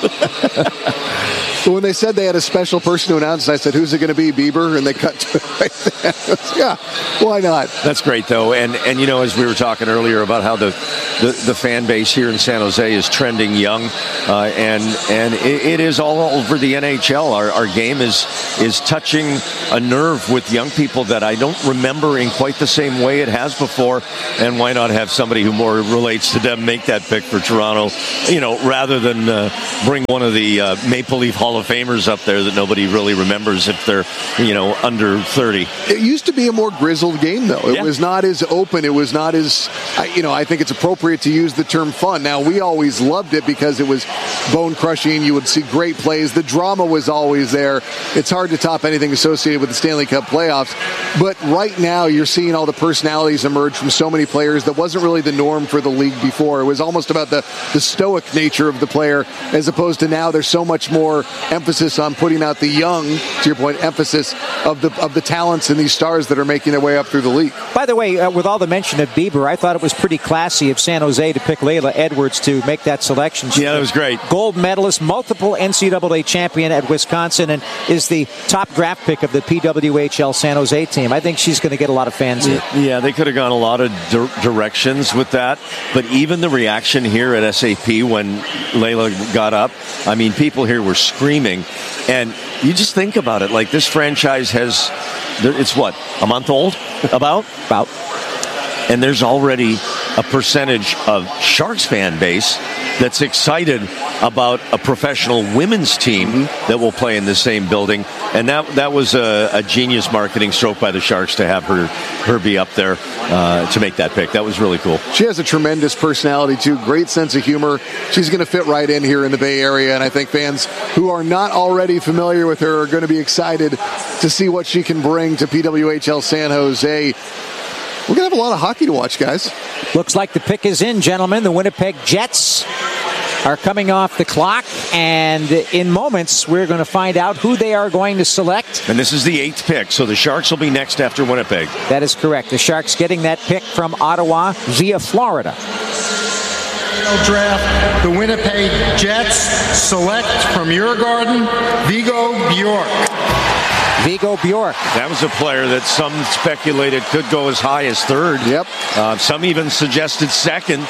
So when they said they had a special person to announce, I said, who's it going to be, Bieber? And they cut to it right there. Yeah, why not? That's great, though. And as we were talking earlier about how the fan base here in San Jose is trending young, and it is all over the NHL. Our game is touching a nerve with young people that I don't remember in quite the same way it has before. And why not have somebody who more relates to them make that pick for Toronto, rather than bring one of the Maple Leaf Hall of Famers up there that nobody really remembers if they're, under 30. It used to be a more grizzled game, though. It was not as open. It was not as, I think it's appropriate to use the term fun. Now, we always loved it because it was bone-crushing. You would see great plays. The drama was always there. It's hard to top anything associated with the Stanley Cup playoffs. But right now, you're seeing all the personalities emerge from so many players that wasn't really the norm for the league before. It was almost about the stoic nature of the player, as opposed to now there's so much more emphasis on putting out the young, to your point, emphasis of the talents and these stars that are making their way up through the league. By the way, with all the mention of Bieber, I thought it was pretty classy of San Jose to pick Layla Edwards to make that selection. Yeah, that was great. Gold medalist, multiple NCAA champion at Wisconsin, and is the top draft pick of the PWHL San Jose team. I think she's going to get a lot of fans here. Yeah, they could have gone a lot of directions with that, but even the reaction here at SAP when Layla got up, I mean, people here were screaming, and you just think about it, like this franchise it's what, a month old? About. And there's already a percentage of Sharks fan base that's excited about a professional women's team that will play in the same building. And that was a genius marketing stroke by the Sharks to have her be up there to make that pick. That was really cool. She has a tremendous personality, too. Great sense of humor. She's going to fit right in here in the Bay Area. And I think fans who are not already familiar with her are going to be excited to see what she can bring to PWHL San Jose. We're going to have a lot of hockey to watch, guys. Looks like the pick is in, gentlemen. The Winnipeg Jets are coming off the clock, and in moments we're going to find out who they are going to select. And this is the 8th pick, so the Sharks will be next after Winnipeg. That is correct. The Sharks getting that pick from Ottawa via Florida. Draft, the Winnipeg Jets select from your garden, Viggo Bjork. Viggo Bjork. That was a player that some speculated could go as high as 3rd. Yep. Some even suggested 2nd.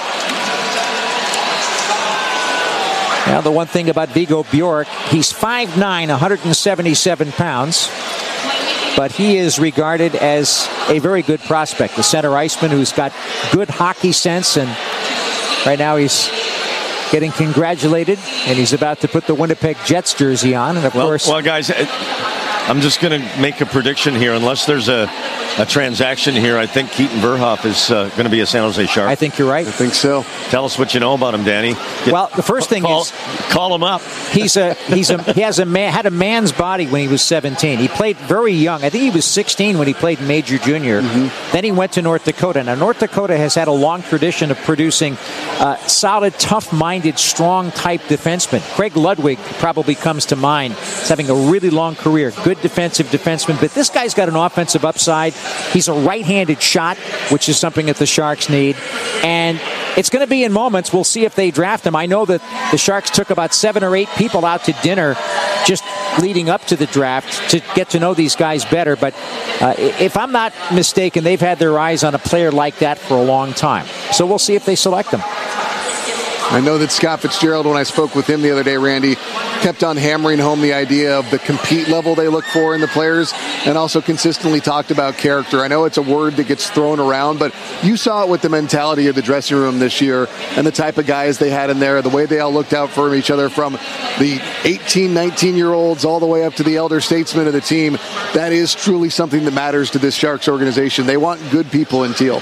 Now, the one thing about Viggo Bjork, he's 5'9", 177 pounds, but he is regarded as a very good prospect, a center iceman who's got good hockey sense, and right now he's getting congratulated, and he's about to put the Winnipeg Jets jersey on, and of course... Well, guys... I'm just going to make a prediction here. Unless there's a transaction here, I think Keaton Verhoff is going to be a San Jose Shark. I think you're right. I think so. Tell us what you know about him, Danny. Well, the first thing is call him up. He had a man's body when he was 17. He played very young. I think he was 16 when he played Major Junior. Then he went to North Dakota. Now, North Dakota has had a long tradition of producing solid, tough-minded, strong-type defensemen. Craig Ludwig probably comes to mind. He's having a really long career. Good defensive defenseman, but this guy's got an offensive upside. He's a right-handed shot, which is something that the Sharks need, and it's going to be in moments. We'll see if they draft him. I know that the Sharks took about 7 or 8 people out to dinner just leading up to the draft to get to know these guys better, but if I'm not mistaken, they've had their eyes on a player like that for a long time. So we'll see if they select him. I know that Scott Fitzgerald, when I spoke with him the other day, Randy, kept on hammering home the idea of the compete level they look for in the players, and also consistently talked about character. I know it's a word that gets thrown around, but you saw it with the mentality of the dressing room this year and the type of guys they had in there, the way they all looked out for each other, from the 18, 19-year-olds all the way up to the elder statesmen of the team. That is truly something that matters to this Sharks organization. They want good people in teal.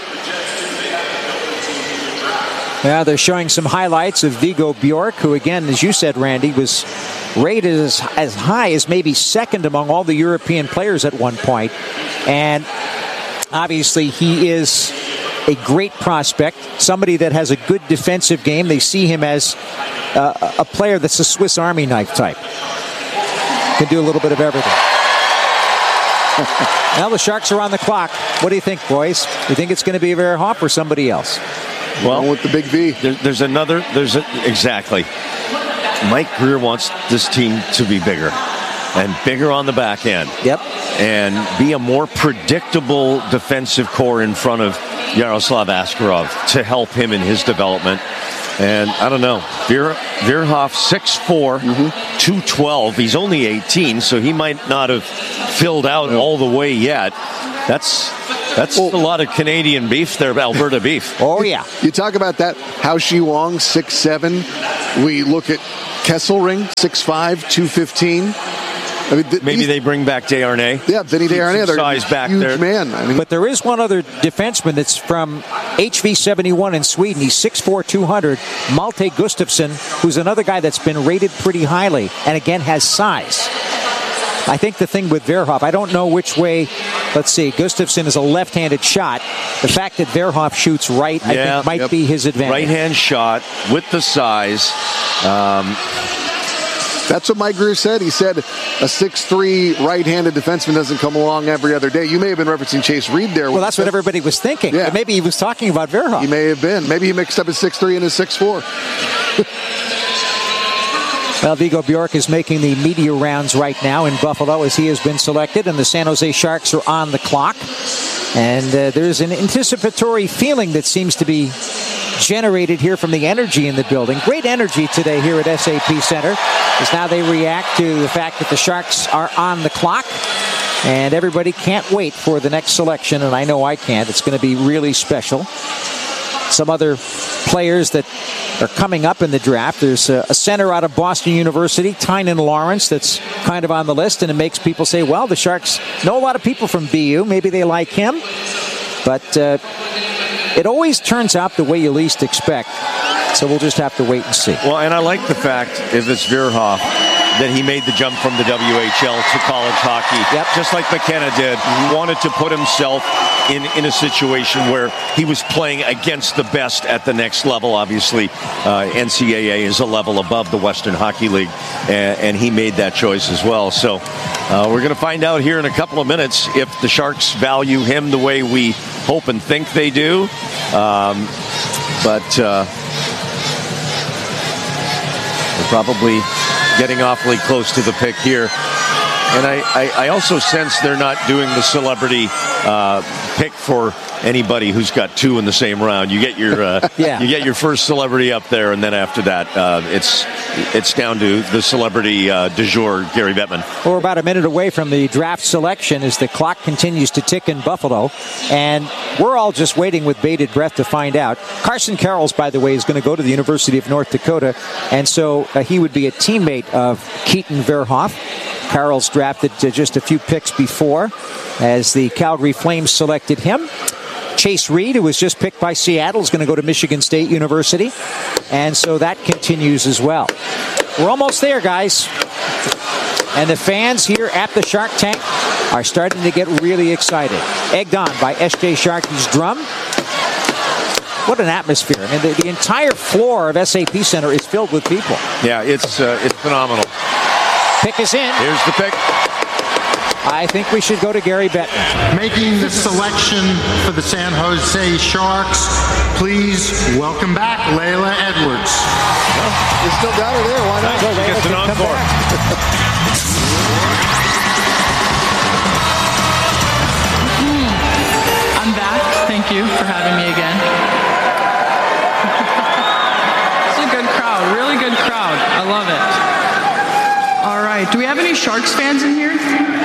Yeah, they're showing some highlights of Viggo Bjork, who, again, as you said, Randy, was rated as high as maybe second among all the European players at one point. And obviously he is a great prospect, somebody that has a good defensive game. They see him as a player that's a Swiss Army knife type. Can do a little bit of everything. Now the Sharks are on the clock. What do you think, boys? You think it's going to be Verhoff or somebody else? Well, with the big V. Exactly. Mike Grier wants this team to be bigger and bigger on the back end. Yep. And be a more predictable defensive core in front of Yaroslav Askarov to help him in his development. And I don't know, Verhoff 6'4", 212. He's only 18, so he might not have filled out all the way yet. That's a lot of Canadian beef there, Alberta beef. Oh, yeah. You talk about that. Hao Shi Wong, 6'7". We look at Kesselring, 6'5", 215. I mean, maybe they bring back Desharnais. Yeah, Vinny Desharnais. They're size back huge there. Man. I mean, but there is one other defenseman that's from HV71 in Sweden. He's 6'4", 200. Malte Gustafsson, who's another guy that's been rated pretty highly and, again, has size. I think the thing with Verhoff, I don't know which way. Let's see. Gustafsson is a left-handed shot. The fact that Verhoff shoots right, I think, might be his advantage. Right-hand shot with the size. That's what Mike Grier said. He said a 6'3" right-handed defenseman doesn't come along every other day. You may have been referencing Chase Reed there. Well, that's what everybody was thinking. Yeah. Maybe he was talking about Verhoff. He may have been. Maybe he mixed up his 6'3" and his 6'4". Well, Viggo Bjork is making the media rounds right now in Buffalo as he has been selected, and the San Jose Sharks are on the clock. And there's an anticipatory feeling that seems to be generated here from the energy in the building. Great energy today here at SAP Center, as now they react to the fact that the Sharks are on the clock. And everybody can't wait for the next selection, and I know I can't. It's going to be really special. Some other players that are coming up in the draft. There's a center out of Boston University, Tynan Lawrence, that's kind of on the list, and it makes people say, well, the Sharks know a lot of people from BU. Maybe they like him. But it always turns out the way you least expect. So we'll just have to wait and see. Well, and I like the fact, if it's Verhoff, that he made the jump from the WHL to college hockey. Yep. Just like McKenna did. He wanted to put himself in a situation where he was playing against the best at the next level. Obviously, NCAA is a level above the Western Hockey League, and he made that choice as well. So we're going to find out here in a couple of minutes if the Sharks value him the way we hope and think they do. But we're probably getting awfully close to the pick here. And I also sense they're not doing the celebrity pick for anybody who's got two in the same round. You get your you get your first celebrity up there, and then after that, it's down to the celebrity du jour, Gary Bettman. We're about a minute away from the draft selection as the clock continues to tick in Buffalo, and we're all just waiting with bated breath to find out. Carson Carrolls, by the way, is going to go to the University of North Dakota, and so he would be a teammate of Keaton Verhoff. Carrolls drafted just a few picks before as the Calgary Flames selected him. Chase Reed, who was just picked by Seattle, is going to go to Michigan State University. And so that continues as well. We're almost there, guys. And the fans here at the Shark Tank are starting to get really excited. Egged on by S.J. Sharkey's drum. What an atmosphere. I mean, the entire floor of SAP Center is filled with people. Yeah, it's phenomenal. Pick is in. Here's the pick. I think we should go to Gary Bettman. Making the selection for the San Jose Sharks, please welcome back Layla Edwards. Well, you still got her there. Why not? She gets an encore. I'm back. Thank you for having me again. It's a good right. Do we have any Sharks fans in here?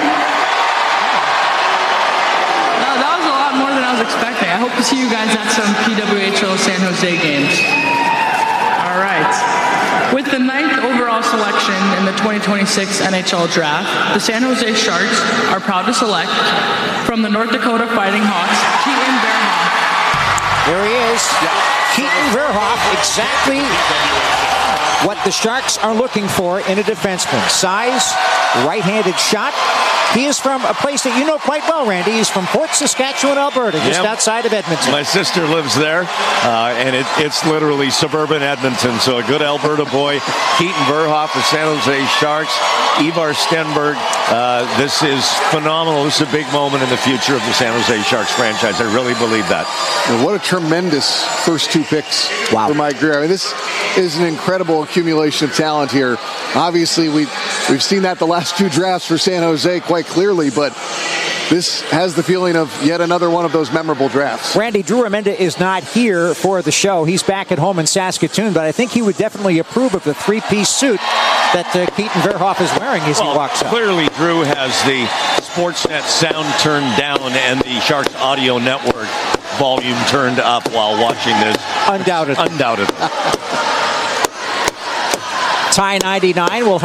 That was a lot more than I was expecting. I hope to see you guys at some PWHL San Jose games. All right. With the 9th overall selection in the 2026 NHL Draft, the San Jose Sharks are proud to select from the North Dakota Fighting Hawks, Keaton Verhoff. There he is. Keaton Verhoff, exactly what the Sharks are looking for in a defenseman. Size, right-handed shot. He is from a place that you know quite well, Randy. He's from Fort Saskatchewan, Alberta, just outside of Edmonton. My sister lives there, and it's literally suburban Edmonton, so a good Alberta boy. Keaton Verhoff, the San Jose Sharks. Ivar Stenberg, this is phenomenal. This is a big moment in the future of the San Jose Sharks franchise. I really believe that. And what a tremendous first 2 picks for Mike Grier. I mean, this is an incredible accumulation of talent here. Obviously, we've seen that the last 2 drafts for San Jose quite clearly, but this has the feeling of yet another one of those memorable drafts. Randy, Drew Remenda is not here for the show. He's back at home in Saskatoon, but I think he would definitely approve of the 3-piece suit that Keaton Verhoff is wearing as he walks up. Clearly, Drew has the Sportsnet sound turned down and the Sharks audio network volume turned up while watching this. Undoubtedly. Undoubtedly. Tie 99 will